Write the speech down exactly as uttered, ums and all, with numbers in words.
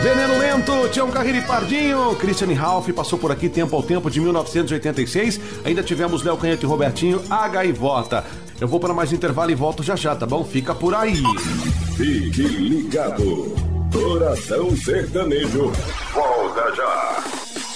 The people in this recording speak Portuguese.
Veneno Lento, Tião Carreiro e Pardinho, Christiane Ralph passou por aqui Tempo ao Tempo de mil novecentos e oitenta e seis, ainda tivemos Léo Canhoto e Robertinho, A Gaivota. Eu vou para mais intervalo e volto já já, tá bom? Fica por aí. Fique ligado, Coração Sertanejo, volta já.